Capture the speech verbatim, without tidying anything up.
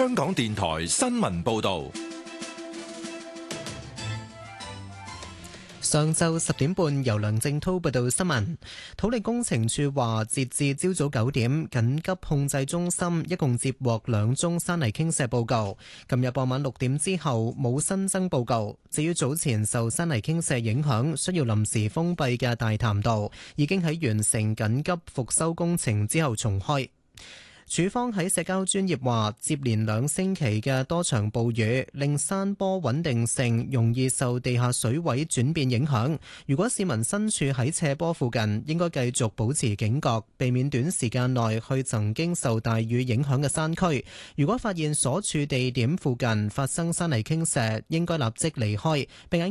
香港電台新聞報道。 上晝十點半，由梁正滔報道新聞。土力工程處話，截至朝早九點，緊急控制中心一共接獲兩宗山泥傾瀉報告。琴日傍晚六點之後冇新增報告。至於早前受山泥傾瀉影響需要臨時封閉嘅大潭道，已經喺完成緊急復修工程之後重開。署方喺社交專頁話，接連兩星期嘅多場暴雨令山坡穩定性容易受地下水位轉變影響。如果市民身處喺斜坡附近，應該繼續保持警覺，避免短時間內去曾經受大雨影響嘅山區。如果發現所處地點附近發生山泥傾瀉，應該立即離開，並喺